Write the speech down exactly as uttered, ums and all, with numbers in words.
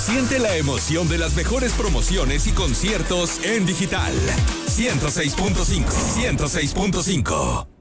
Siente la emoción de las mejores promociones y conciertos en digital. ciento seis punto cinco. ciento seis punto cinco.